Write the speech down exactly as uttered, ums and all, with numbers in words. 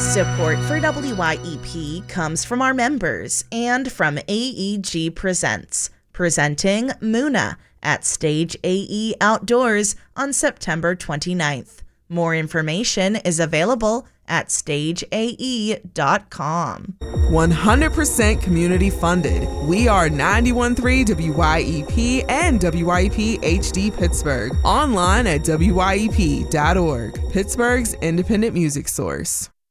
Support for W Y E P comes from our members and from A E G Presents, presenting Muna at Stage A E Outdoors on September twenty-ninth. More information is available at stage a e dot com. one hundred percent community funded. We are ninety-one point three W Y E P and W Y E P H D Pittsburgh. Online at W Y E P dot org. Pittsburgh's independent music source.